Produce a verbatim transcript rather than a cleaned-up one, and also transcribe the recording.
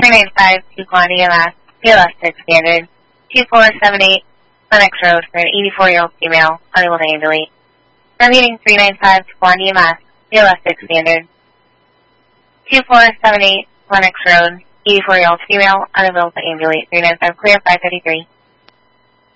three nine five to Quan E M S, P L S six standard, two four seven eight, Lennox Road for an eighty-four-year-old female, unable to ambulate. Repeating three nine five to Quan E M S, P L S six standard, two four seven eight, Lennox Road, eighty-four-year-old female, unable to ambulate, three nine five clear, five thirty-three.